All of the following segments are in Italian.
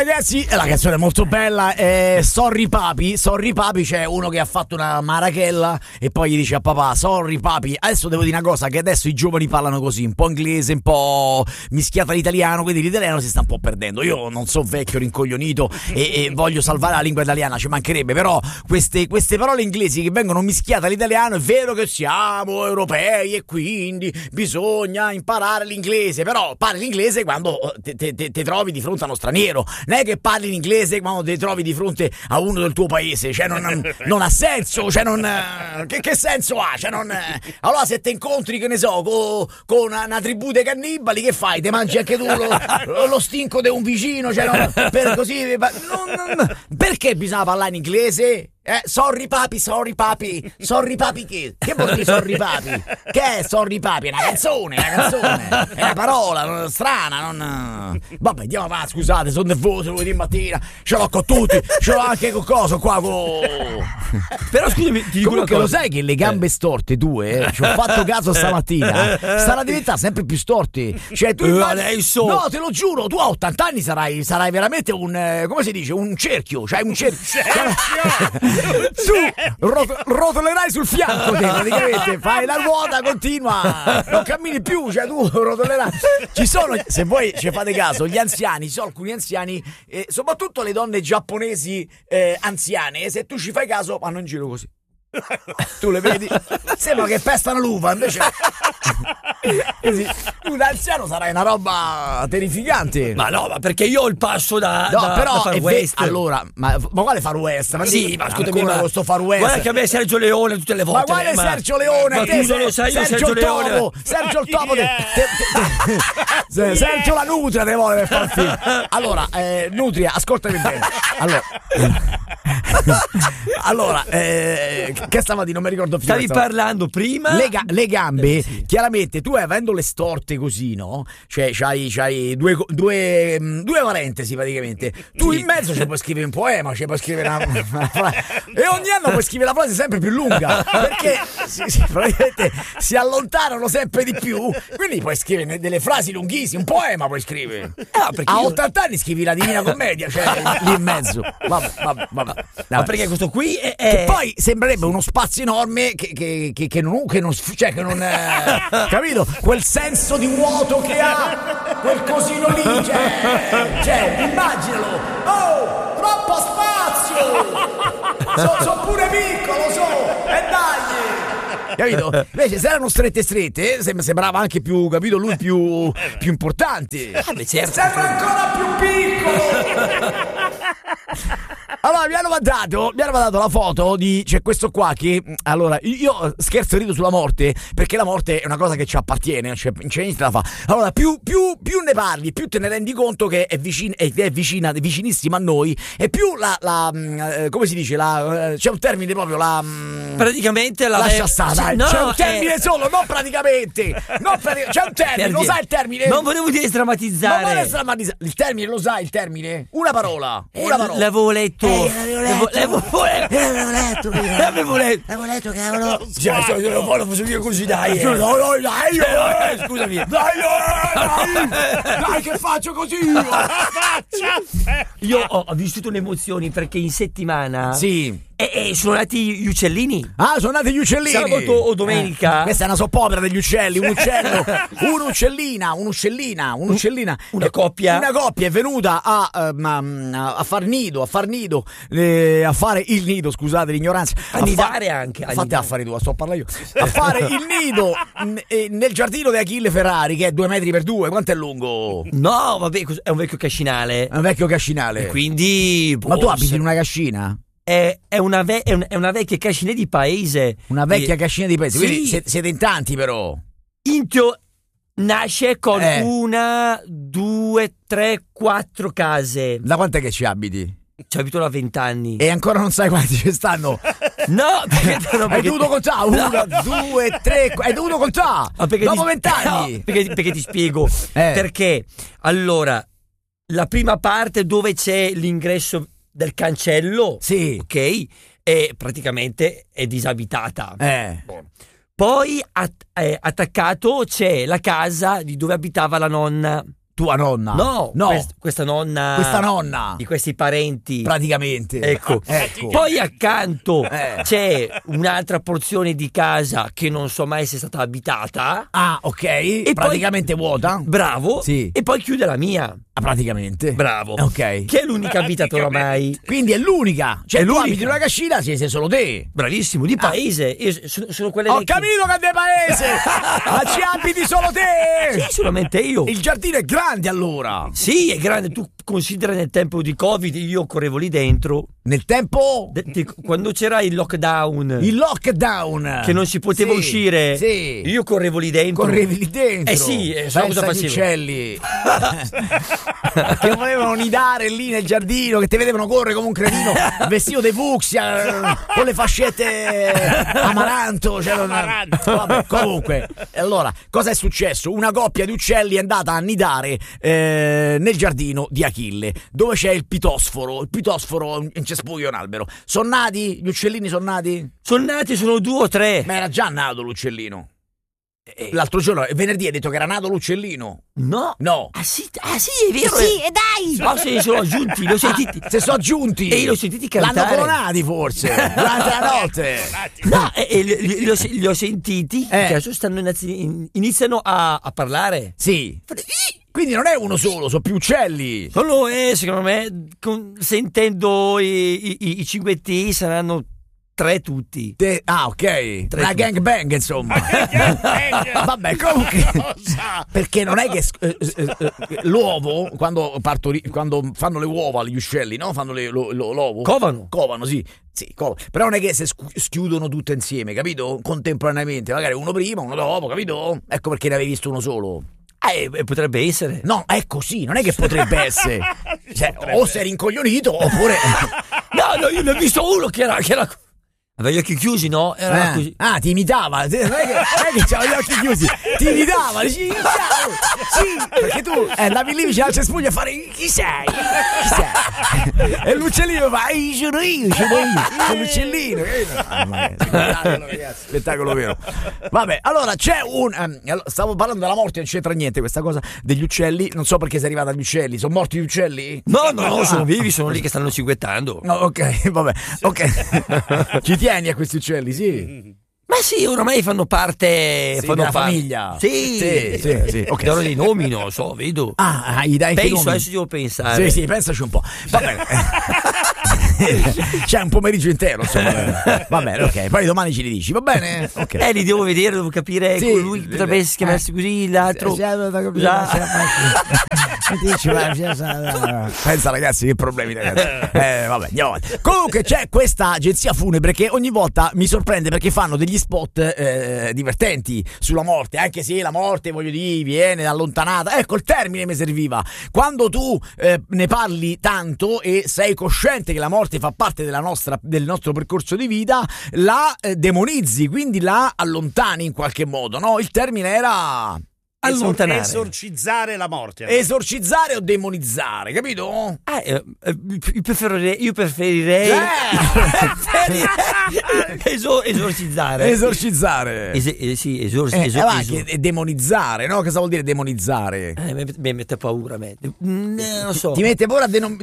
ragazzi, la canzone è molto bella. Sorry papi, c'è uno che ha fatto una marachella e poi gli dice a papà: sorry papi. Adesso devo dire una cosa, che adesso i giovani parlano così, un po' inglese, un po' mischiata all'italiano, quindi l'italiano si sta un po' perdendo. Io non so vecchio rincoglionito e voglio salvare la lingua italiana, ci mancherebbe, però queste parole inglesi che vengono mischiate all'italiano, è vero che siamo europei e quindi bisogna imparare l'inglese, però parli l'inglese quando ti trovi di fronte a uno straniero, non è che parli l'inglese quando ti trovi di fronte a uno del tuo paese, cioè non ha senso, cioè che senso ha? Cioè allora se ti incontri, che ne so, con una tribù dei cannibali, che fai? Ti mangi anche tu lo stinco di un vicino, cioè perché bisogna parlare in inglese? Sorry papi che vuol dire sorry papi? Che è sorry papi? È una canzone, è una parola strana, vabbè, andiamo avanti, scusate, sono nervoso lunedì mattina, ce l'ho con tutti, ce l'ho anche con cosa qua Però scusami, ti dico comunque, lo sai che le gambe storte tue, ci ho fatto caso stamattina, stanno a diventare sempre più storte, cioè tu adesso, no, te lo giuro, tu a 80 anni sarai veramente un come si dice, un cerchio, cioè un cerchio. Tu rotolerai sul fianco, te, praticamente fai la ruota continua, non cammini più, cioè tu rotolerai. Ci sono, se voi ci fate caso, gli anziani, ci sono alcuni anziani, soprattutto le donne giapponesi anziane, se tu ci fai caso vanno in giro così. Tu le vedi, sembra che pestano l'uva, invece così. Tu da anziano sarai una roba terrificante. Ma no, ma perché io ho il passo da Far West. Allora, ma quale Far West? Ma sì, ma scusami, con questo Far West. Guarda che a me Sergio Leone tutte le volte. Ma quale Sergio Leone? Ma tu non lo sai, io Sergio Leone. Sergio il Topo. Sergio la Nutria te vuole per far film. Allora, Nutria, ascoltami bene. Allora, che stava di, non mi ricordo più. Stavi parlando prima le gambe, sì. Chiaramente tu avendo le storte così, no? Cioè c'hai due parentesi praticamente. Tu in mezzo ci puoi scrivere un poema, ci puoi scrivere una frase, e ogni anno puoi scrivere la frase sempre più lunga, perché praticamente si allontanano sempre di più, quindi puoi scrivere delle frasi lunghissime, un poema puoi scrivere. A 80 anni scrivi la Divina Commedia, cioè lì in mezzo. Vabbè. Ma perché questo qui è... Che poi sembrerebbe uno spazio enorme che non capito? Quel senso di vuoto che ha, quel cosino lì, cioè immaginalo. Oh, troppo spazio! So pure piccolo, e dai! Capito? Invece se erano strette sembrava anche più, capito, lui più importante. Certo. Sembra ancora più piccolo. Allora mi hanno mandato la foto di, c'è questo qua che, allora io scherzo e rido sulla morte, perché la morte è una cosa che ci appartiene, cioè non c'è niente da fare. Allora più ne parli, più te ne rendi conto che è vicinissima a noi, e più come si dice, c'è un termine proprio, praticamente lascia stare, dai, no, c'è un termine solo, non praticamente, c'è un termine, lo sai il termine? Non volevo dire strammatizzare. Non vuole strammatizzare, il termine lo sai, il termine? Una parola. L'avevo letto. L'avevo letto, cavolo. Non volevo dire così, dai. Dai, Scusami. Dai, che faccio così? Io ho vissuto le emozioni perché in settimana sono nati gli uccellini. Sono nati gli uccellini. Sabato o domenica. Questa è una soppopera degli uccelli. Un uccello, un'uccellina. Una coppia è venuta a far nido, a fare il nido, scusate l'ignoranza. A nidare anche. Fate affari tu, sto a parlare io. A fare il nido nel giardino di Achille Ferrari, che è 2 metri per 2. Quanto è lungo? No, vabbè, è un vecchio cascinale. E quindi... Ma tu abiti in una cascina? È una vecchia cascina di paese. Una vecchia cascina di paese, sì. Quindi siete in tanti però. Nasce con 1, 2, 3, 4 case. Da quant'è che ci abiti? Ci abito da 20 anni. E ancora non sai quanti ci stanno? No, perché hai dovuto contare? 1, 2, 3, hai dovuto contare? Dopo 20 anni? No, perché ti spiego. Perché, allora, la prima parte dove c'è l'ingresso del cancello, sì, ok, e praticamente è disabitata. Poi attaccato c'è la casa di dove abitava la nonna. Tua nonna? No. Questa nonna. Questa nonna. Di questi parenti. Praticamente. Ecco. Poi accanto c'è un'altra porzione di casa che non so mai se è stata abitata. Ah, ok. E praticamente poi, vuota. Bravo. Sì. E poi chiude la mia. Ah, praticamente. Bravo. Ok. Che è l'unica abitata oramai. Quindi è l'unica. Cioè, È tu l'unica. abiti in una cascina, sei solo te. Bravissimo, di paese. Io sono quelle Ho che- capito che è di paese! Ma ci abiti solo te! Sì, solamente io. Il giardino è grande allora! Sì, è grande. Tu considera nel tempo di Covid, io correvo lì dentro. Nel tempo? Quando c'era il lockdown. Il lockdown! Che non si poteva Sì, uscire. Sì. Io correvo lì dentro. Correvi lì dentro. Sì, sai cosa Pensa agli facevo? uccelli che volevano nidare lì nel giardino, che ti vedevano correre come un cretino vestito di fucsia con le fascette amaranto, Vabbè, comunque, allora cosa è successo? Una coppia di uccelli è andata a nidare nel giardino di Achille, dove c'è il pitosforo in cespuglio, un albero. Sono nati? Gli uccellini sono nati? Sono nati, sono 2 o 3. Ma era già nato l'uccellino. L'altro giorno, venerdì, hai detto che era nato l'uccellino. No. Ah sì, è vero. Sì, e dai! No, se li sono aggiunti, li ho sentiti. Se sono aggiunti. E io li ho sentiti cantare. L'hanno clonati forse durante la notte. No, li ho sentiti che adesso iniziano a parlare. Sì. Quindi non è uno solo, sono più uccelli. Solo secondo me, sentendo i cinguetti saranno 3 tutti. Ok. Una gangbang, insomma. Vabbè, comunque. Perché non è che l'uovo, quando fanno le uova gli uccelli, no? Fanno l'uovo. Covano, sì. Sì, però non è che se schiudono tutte insieme, capito? Contemporaneamente, magari uno prima, uno dopo, capito? Ecco perché ne avevi visto uno solo. Potrebbe essere. No, è così, non è che potrebbe essere. Cioè, o sei rincoglionito oppure. No, io ne ho visto uno che era. Aveva gli occhi chiusi, no? Era così. Ah, ti imitava. Non è che c'aveva gli occhi chiusi. Ti imitava. Dici, ciao. Sì, perché tu andavi lì vicino al cespuglio a fare chi sei? E l'uccellino fa, sono io, sono l'uccellino. Spettacolo, ragazzi, spettacolo vero. Vabbè, allora c'è stavo parlando della morte, non c'entra niente questa cosa degli uccelli. Non so perché sei arrivata agli uccelli. Sono morti gli uccelli? No, sono vivi, sono lì che stanno cinguettando. No, ok, vabbè. Ok. Ci tieni a questi uccelli, sì? Ma sì, oramai fanno parte della famiglia. Sì. Ok. Ora dei nomi, non lo so, vedo. Gli dai anche i Penso, nomi. adesso devo pensare. Sì, pensaci un po'. Va bene. C'è un pomeriggio intero, insomma. Va bene, ok. Poi domani ce li dici, va bene? Ok. Li devo vedere, devo capire. Sì, lui potrebbe chiamarsi così, l'altro. Pensa, ragazzi, che problemi, ragazzi. Vabbè, andiamo avanti. Comunque c'è questa agenzia funebre che ogni volta mi sorprende perché fanno degli spot divertenti sulla morte, anche se la morte, voglio dire, viene allontanata. Ecco, il termine mi serviva. Quando tu ne parli tanto e sei cosciente che la morte fa parte del nostro percorso di vita, la demonizzi, quindi la allontani in qualche modo, no? Il termine era allontanare. Esorcizzare la morte. Esorcizzare o demonizzare, capito? Io preferirei esorcizzare. Esorcizzare. Demonizzare, no? Cosa vuol dire demonizzare? Mi mette paura a me. Non so. Ti mette paura mi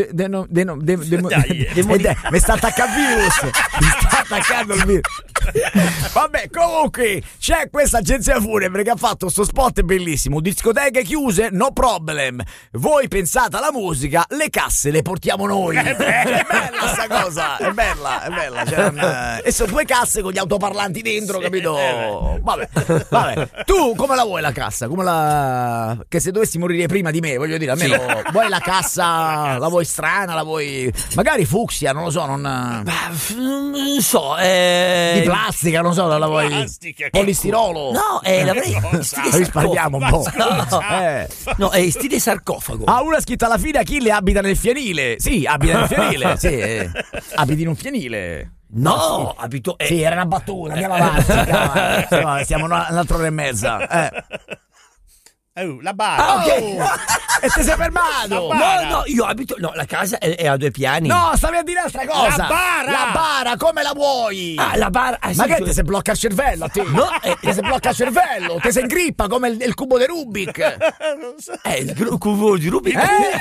sta attaccando il virus. Mi sta attaccando il virus. Vabbè, comunque c'è questa agenzia funebre che ha fatto sto spot bellissimo. Discoteche chiuse, no problem. Voi pensate alla musica, le casse le portiamo noi. È bella sta cosa. È bella. E sono 2 casse con gli autoparlanti dentro, capito? Vabbè. Tu come la vuoi la cassa? Che se dovessi morire prima di me, voglio dire, almeno vuoi la cassa, la vuoi strana, la vuoi magari fucsia, non lo so, non so, di plastica, non so, la vuoi plastica, polistirolo. No, l'avrei risparmiamo un po'. No, è stile sarcofago. Una scritta alla fine: Achille abita nel fienile. Sì, abita nel fienile. Sì, abiti in un fienile. No, abito. Sì, era una battuta. Andiamo avanti. Siamo un'altra ora e mezza. La bara. Ok. E ti sei fermato? No, io abito. No, la casa è a 2 piani. No, stavi a dire un'altra cosa. La bara, come la vuoi? La bara. Ma che ti si blocca il cervello a te? No, ti si blocca il cervello, ti si ingrippa come il cubo di Rubik. Il cubo di Rubik.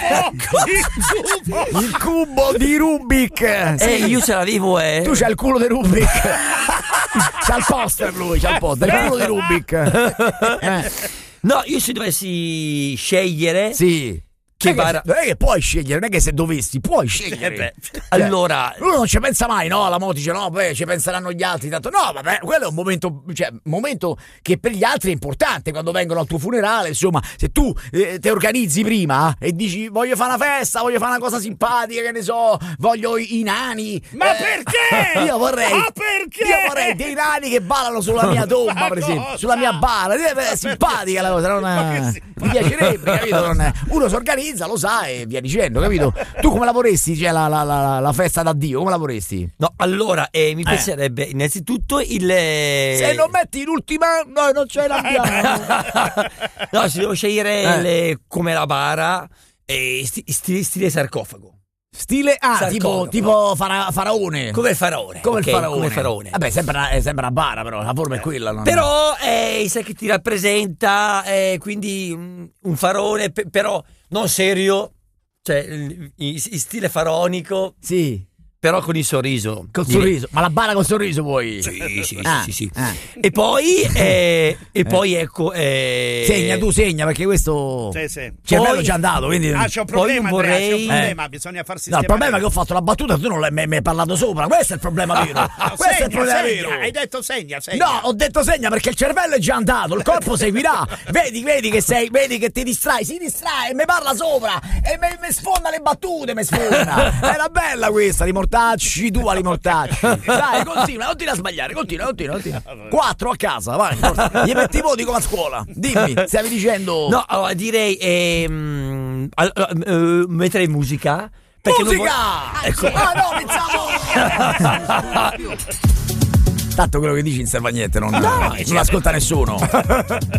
Il cubo di Rubik. Io ce l'avevo, Tu c'hai il culo di Rubik. C'ha il poster lui, c'ha il poster. Il culo di Rubik. No, io se dovessi scegliere. Sì. Che bara. Non è che puoi scegliere, non è che se dovessi, puoi scegliere. Allora, uno non ci pensa mai, no? La mo dice no, beh, ci penseranno gli altri. Tanto no, vabbè, quello è un momento che per gli altri è importante quando vengono al tuo funerale. Insomma, se tu ti organizzi prima e dici voglio fare una festa, voglio fare una cosa simpatica, che ne so, voglio i nani. Ma perché? Io vorrei. Ma perché? Io vorrei dei nani che ballano sulla mia tomba, per esempio, sulla mia bara. È simpatica la cosa, mi piacerebbe, capito? Uno si organizza, lo sa e via dicendo, capito? Tu come la vorresti, cioè la festa d'addio, come la vorresti? no, allora mi piacerebbe innanzitutto il. Se non metti l'ultima, noi non ce l'abbiamo. No, se devo scegliere come la bara, stile sarcofago. Stile tipo faraone. Come il faraone. Come okay, il faraone. Come il faraone. Vabbè, sembra una bara, però la forma è quella. Non però sai che ti rappresenta, quindi un faraone, però non serio, cioè in stile faraonico. Sì. Però con il sorriso. Col sorriso. Ma la bara col sorriso vuoi? Sì. E poi ecco. Segna perché questo. Sì. Cervello già andato, quindi. C'è un problema, poi vorrei. c'è un problema, bisogna far sistemare. No, il problema è che ho fatto la battuta e tu non mi hai parlato sopra. Questo è il problema vero. Questo è il problema vero. Hai detto segna. No, ho detto segna perché il cervello è già andato, il corpo seguirà. Vedi che ti distrai, si distrae, mi parla sopra e mi sfonda le battute, mi sfonda. Era bella questa, li mortacci, tu ali mortacci. Dai, continua a sbagliare, continua. 4 a casa, vai. Gli metti i voti come a scuola. Dimmi, stavi dicendo. No, allora direi mettere musica. Musica! Ecco. No, pensavo. Tanto quello che dici non serve a niente, non ascolta nessuno.